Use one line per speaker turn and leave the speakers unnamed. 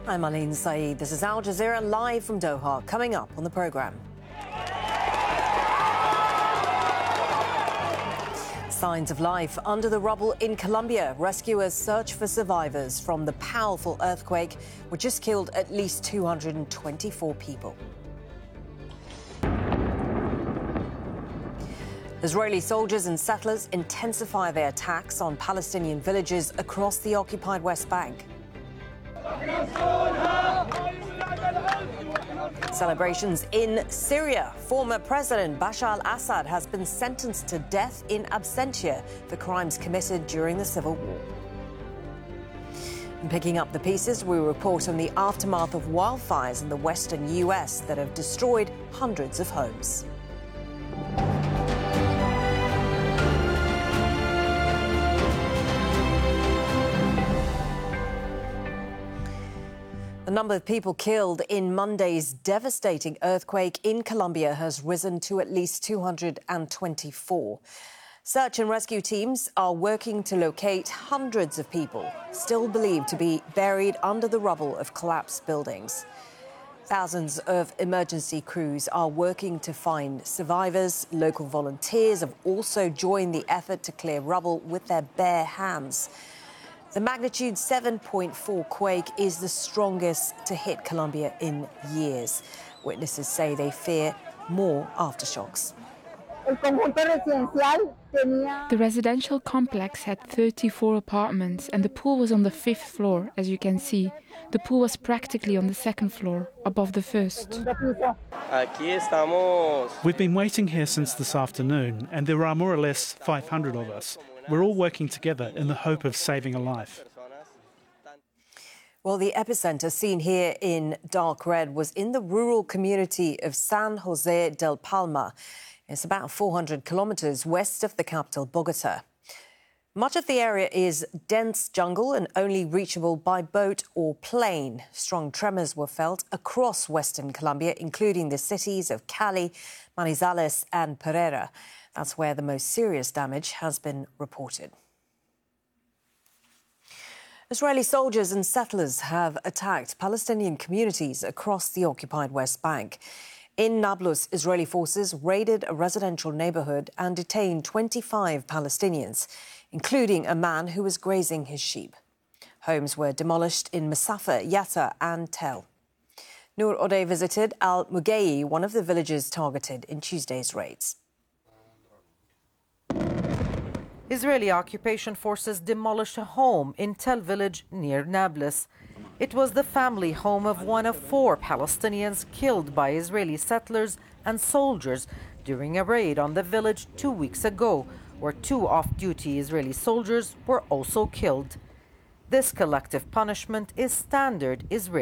I'm Aline Saeed. This is Al Jazeera live from Doha. Coming up on the programme. Signs of life under the rubble in Colombia. Rescuers search for survivors from the powerful earthquake, which just killed at least 224 people. Israeli soldiers and settlers intensify their attacks on Palestinian villages across the occupied West Bank. Celebrations in Syria. Former President Bashar al-Assad has been sentenced to death in absentia for crimes committed during the civil war. And picking up the pieces, we report on the aftermath of wildfires in the western U.S. that have destroyed hundreds of homes. The number of people killed in Monday's devastating earthquake in Colombia has risen to at least 224. Search and rescue teams are working to locate hundreds of people still believed to be buried under the rubble of collapsed buildings. Thousands of emergency crews are working to find survivors. Local volunteers have also joined the effort to clear rubble with their bare hands. The magnitude 7.4 quake is the strongest to hit Colombia in years. Witnesses say they fear more aftershocks.
The residential complex had 34 apartments and the pool was on the 5th floor, as you can see. The pool was practically on the 2nd floor, above the 1st.
We've been waiting here since this afternoon and there are more or less 500 of us. We're all working together in the hope of saving a life.
Well, the epicenter seen here in dark red was in the rural community of San Jose del Palma. It's about 400 kilometers west of the capital, Bogota. Much of the area is dense jungle and only reachable by boat or plane. Strong tremors were felt across western Colombia, including the cities of Cali, Manizales and Pereira. That's where the most serious damage has been reported. Israeli soldiers and settlers have attacked Palestinian communities across the occupied West Bank. In Nablus, Israeli forces raided a residential neighborhood and detained 25 Palestinians, including a man who was grazing his sheep. Homes were demolished in Masafa, Yatta and Tel. Noor Odeh visited Al-Mugei, one of the villages targeted in Tuesday's raids.
Israeli occupation forces demolished a home in Tel village near Nablus. It was the family home of one of 4 Palestinians killed by Israeli settlers and soldiers during a raid on the village 2 weeks ago, where 2 off-duty Israeli soldiers were also killed. This collective punishment is standard Israeli.